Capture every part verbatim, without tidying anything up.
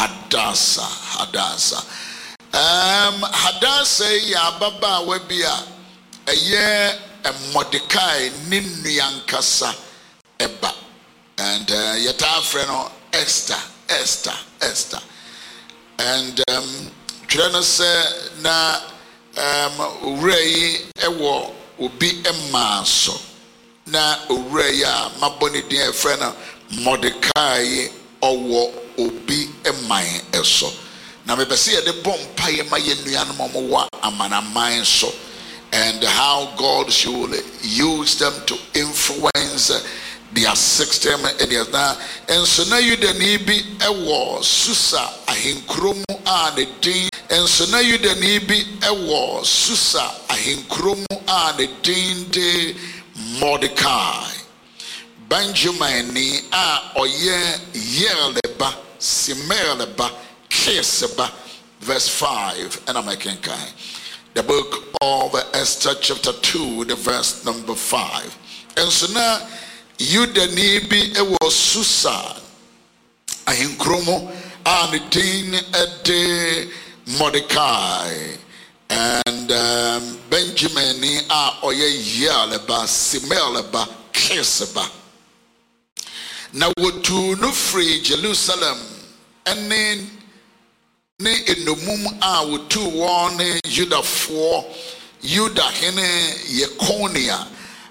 Hadassah, Hadassah. Um, Hadassah ya baba webia a year a Mordecai Ninyankasa Eba and uh, yata friend Esther, Esther, Esther. And um Trena say na um Ray ewo ubi emaso na Uraya maboni dia friend Mordecai owo ubi emai eso. Na me besi e de bompa ye ma ye nuanom wa amanaman so, and how God should use them to influence their system and their na. And so na you de ni bi ewo Susa ahinkrom a ne din. And so na you de ni bi ewo Susa ahinkrom a ne din de Mordecai. Benjamin ni a oye Yerleba Simerleba Keseba, verse five, and I'm making kind. The book of Esther, chapter two, the verse number five. And so now, you the nibi e was Susa, ahinkromo and din de Mordecai, and um, Benjamin ni a oye Yerleba Simerleba Keseba. Now, what to no free Jerusalem, and then ne enumum a wotu won Judah for Judah hene Yekonia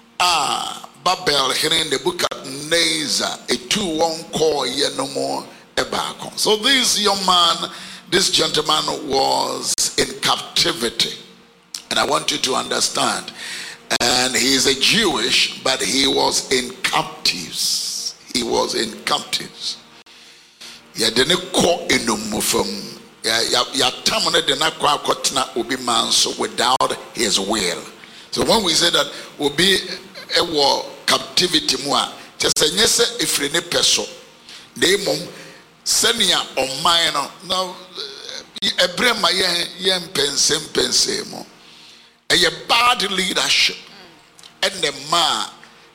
a Babel hene Nebuchadnezzar etu won call yenomo ebako. So this young man, this gentleman was in captivity, and I want you to understand, and he is a Jewish, but he was in captives. He was in captives. Ya dene ko enum from ya ya ya tamone de na kwa kotna obi man so without his will. So when we say that obi ewo captivity mu a chese nyese efre ne peso de mom senia oman no no ebre ma ye ye mpense mpense mo eye bad leadership and the ma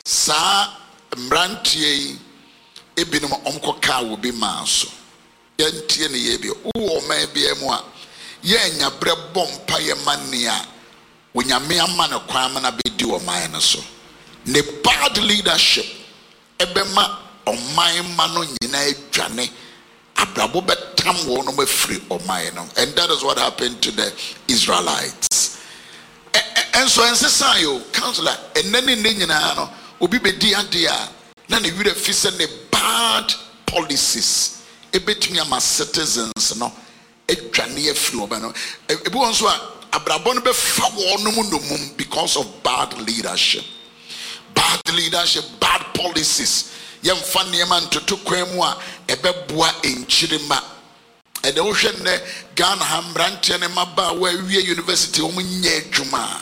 sa mrantie ebinom omkoka wo bi man so yentie ne ye bi wo man bi emu a ye nya bre bompa ye mania wonyame ama ne kwan na be di wo man no so ne bad leadership ebema oman ma no nyina adwane abrabo betam wo no mafiri oman no. And that is what happened to the Israelites. And so ensesa yo counselor enani ne nyina no obi be di ade a na ne wure fi se ne bad policies ebetumi ama citizens no edwane afiri oba no ebi won so a abrabo no be fa wo no mu no mum because of bad leadership. Bad leadership, bad policies. Yem fa niema ntoto kwan mu a ebeboa enchirima. E de wo hwe ne Ghana hambrante ne maba wa wie university wo nya adwuma.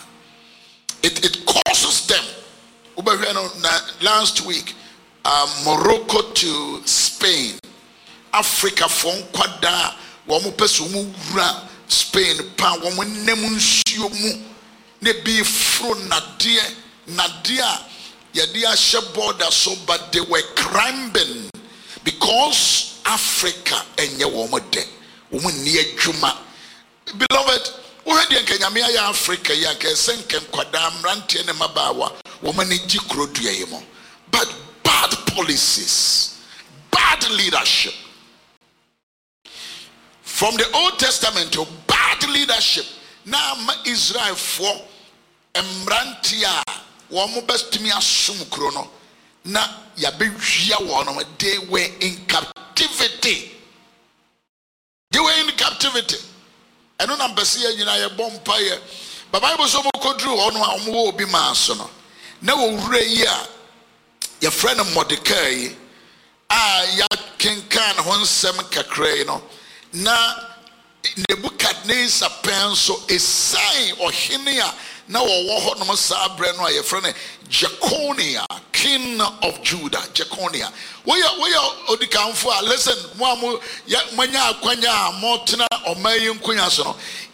It it causes them. Oba no last week uh, Morocco to Spain, Africa from kwada wo mo peso mu wura Spain pa wo mo nem nsuo mu ne bi fro nade nade a yade a she border so, but they were cramping because Africa enye wo mo de wo mo ni adwuma. Beloved, wo hede nkanyame ya Africa ya ka senken kwada mrante ne mabawa wo mo ni jikrodua yemo. But bad policies, bad leadership. From the Old Testament to bad leadership. Now Israel for emrantia womo bestimi asum krono na yabehwia wono. They were in captivity. They were in captivity. And on ambassador you know bompire. But Bible so mo kodru ono a omo obi manso no. Na wo wure yi a your friend Mordecai ah ya kenkan honsem kakrai no na Nebuchadnezzar penso a sign or hinia na wo ho no sa bre no your friend Jeconia, king of Judah. Jeconia we are we are odikanfo a listen mo amu ya manya akwanya a mo tena omayi nkunya so no